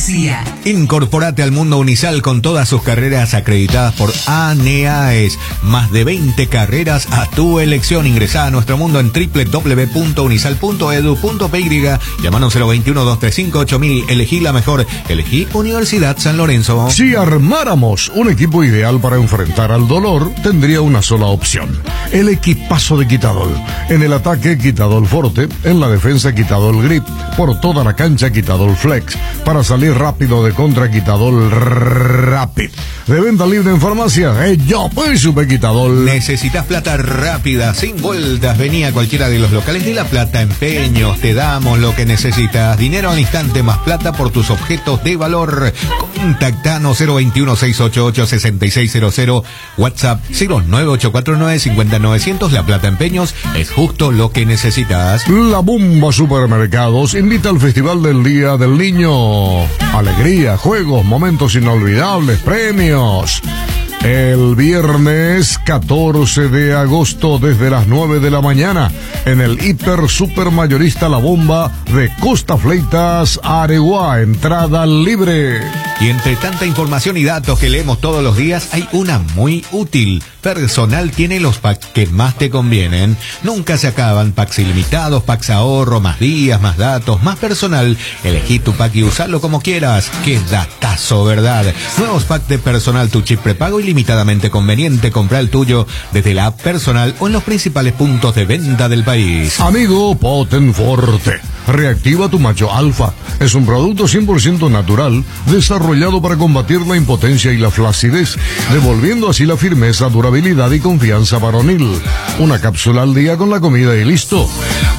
García. Incorporate al mundo Unisal con todas sus carreras acreditadas por ANEAES. Más de 20 carreras a tu elección. Ingresá a nuestro mundo en www.unisal.edu.py. Llamanos 021-235-8000. Elegí la mejor. Elegí Universidad San Lorenzo. Si armáramos un equipo ideal para enfrentar al dolor, tendría una sola opción: el equipazo de Quitadol. En el ataque, Quitadol Forte. En la defensa, Quitadol Grip. Por toda la cancha, Quitadol Flex. Para salir rápido de contra, Quitadol Rapid. De venta libre en farmacia, yo pues supe Quitadol. ¿Necesitas plata rápida, sin vueltas? Vení a cualquiera de los locales de La Plata Empeños. Te damos lo que necesitas. Dinero al instante más plata por tus objetos de valor. Contactanos 021-688-6600. WhatsApp 09849-50900. La Plata Empeños es justo lo que necesitas. La Bomba Supermercados invita al Festival del Día del Niño. Alegría, juegos, momentos inolvidables, premios. El viernes 14 de agosto desde las 9 de la mañana en el Hiper Super Mayorista La Bomba de Costa Fleitas, Areguá. Entrada libre. Y entre tanta información y datos que leemos todos los días, hay una muy útil. Personal tiene los packs que más te convienen. Nunca se acaban. Packs ilimitados, packs ahorro, más días, más datos, más personal. Elegí tu pack y usalo como quieras. ¡Qué datazo, verdad! Nuevos packs de Personal, tu chip prepago ilimitadamente conveniente. Compra el tuyo desde la app Personal o en los principales puntos de venta del país. Amigo Potenforte, reactiva tu macho alfa. Es un producto 100% natural, desarrollado para combatir la impotencia y la flacidez, devolviendo así la firmeza, durabilidad y confianza varonil. Una cápsula al día con la comida y listo.